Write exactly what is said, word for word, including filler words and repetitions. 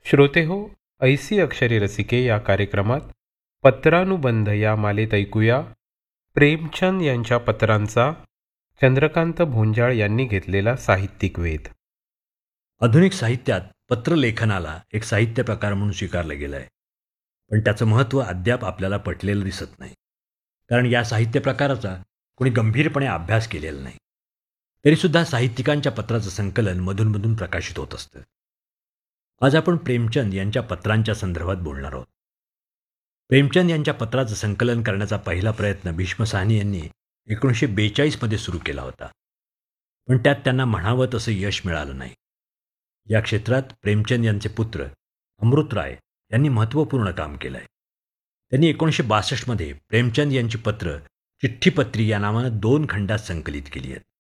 श्रोते हो, ऐसी अक्षरे रसिके या कार्यक्रमात पत्रानुबंध या मालेत ऐकूया प्रेमचंद यांच्या पत्रांचा चंद्रकांत भोंजाळ यांनी घेतलेला साहित्यिक वेध. आधुनिक साहित्यात पत्रलेखनाला एक साहित्य प्रकार म्हणून स्वीकारलं गेलं आहे, पण त्याचं महत्त्व अद्याप आपल्याला पटलेलं दिसत नाही, कारण या साहित्य प्रकाराचा कोणी गंभीरपणे अभ्यास केलेला नाही. तरीसुद्धा साहित्यिकांच्या पत्राचं संकलन मधूनमधून प्रकाशित होत असतं. आज आपण प्रेमचंद यांच्या पत्रांच्या संदर्भात बोलणार आहोत. प्रेमचंद यांच्या पत्राचं संकलन करण्याचा पहिला प्रयत्न भीष्म साहनी यांनी एकोणीसशे बेचाळीसमध्ये सुरू केला होता, पण त्यात त्यांना म्हणावं तसं यश मिळालं नाही. या क्षेत्रात प्रेमचंद यांचे पुत्र अमृतराय यांनी महत्त्वपूर्ण काम केलं आहे. त्यांनी एकोणीसशे बासष्टमध्ये प्रेमचंद यांची पत्र चिठ्ठीपत्री या नावानं दोन खंडात संकलित केली आहेत.